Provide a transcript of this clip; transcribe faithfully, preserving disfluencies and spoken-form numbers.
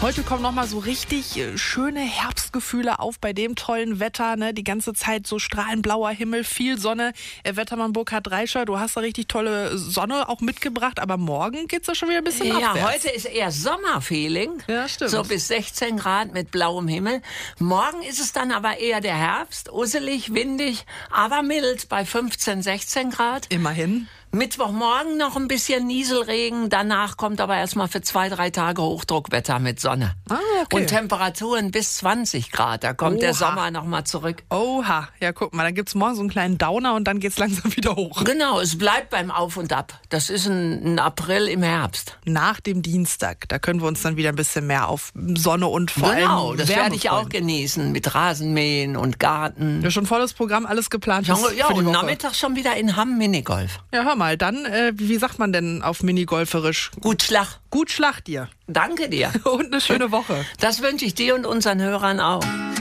Heute kommen nochmal so richtig äh, schöne Herbstgefühle auf bei dem tollen Wetter. Ne? Die ganze Zeit so strahlend blauer Himmel, viel Sonne. Äh, Wettermann Burkhard Reischer, du hast da richtig tolle Sonne auch mitgebracht. Aber morgen geht's da schon wieder ein bisschen Ja, abwärts. heute ist eher Sommerfeeling. Ja, stimmt. So bis sechzehn Grad mit blauem Himmel. Morgen ist es dann aber eher der Herbst. Usselig, windig, aber mild bei fünfzehn, sechzehn Grad. Immerhin. Mittwochmorgen noch ein bisschen Nieselregen. Danach kommt aber erstmal für zwei, drei Tage Hochdruckwetter mit Sonne. Ah, okay. Und Temperaturen bis zwanzig Grad. Da kommt Oha. der Sommer nochmal zurück. Oha, ja guck mal, dann gibt's morgen so einen kleinen Downer und dann geht's langsam wieder hoch. Genau, es bleibt beim Auf und Ab. Das ist ein, ein April im Herbst. Nach dem Dienstag, da können wir uns dann wieder ein bisschen mehr auf Sonne und vor Genau, allem das Wärme werde ich freuen. auch genießen mit Rasenmähen und Garten. Ja, schon volles Programm, alles geplant. Ja, ist ja für die und Woche. Nachmittag schon wieder in Hamm Minigolf. Ja, hör mal, dann, äh, wie sagt man denn auf Minigolferisch? Gut Schlag. Gut Schlag dir Danke dir. und eine schöne Woche. Das wünsche ich dir und unseren Hörern auch.